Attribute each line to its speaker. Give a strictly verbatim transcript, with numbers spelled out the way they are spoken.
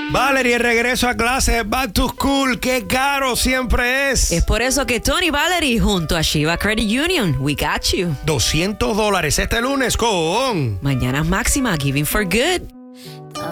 Speaker 1: Valerie, regreso a clase, back to school, qué caro siempre es.
Speaker 2: Es por eso que Tony Valerie junto a Shiva Credit Union, we got you.
Speaker 1: doscientos dólares este lunes con
Speaker 2: Mañana máxima, Giving for Good.